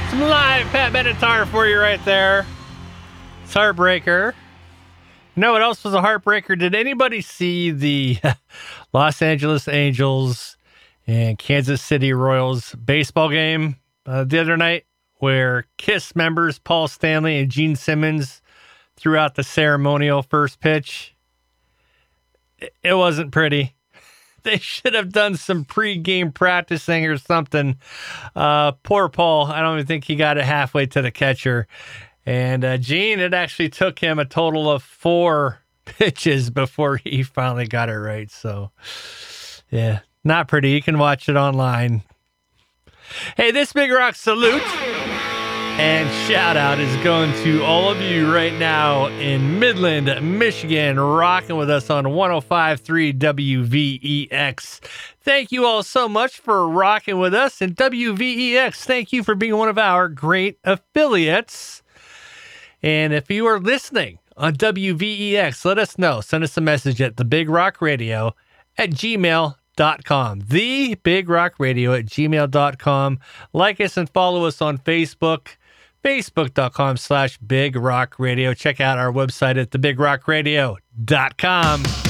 Some live Pat Benatar for you right there. It's Heartbreaker. You know what else was a heartbreaker? Did anybody see the Los Angeles Angels and Kansas City Royals baseball game the other night where KISS members Paul Stanley and Gene Simmons threw out the ceremonial first pitch? It wasn't pretty. They should have done some pre-game practicing or something. Poor Paul. I don't even think he got it halfway to the catcher. And Gene, it actually took him a total of 4 pitches before he finally got it right. So, yeah, not pretty. You can watch it online. Hey, this Big Rock salute and shout out is going to all of you right now in Midland, Michigan, rocking with us on 105.3 WVEX. Thank you all so much for rocking with us. And WVEX, thank you for being one of our great affiliates. And if you are listening on WVEX, let us know. Send us a message at thebigRockRadio@gmail.com. ThebigRockRadio@gmail.com. Like us and follow us on Facebook. Facebook.com/Big Rock Radio. Check out our website at thebigRockRadio.com.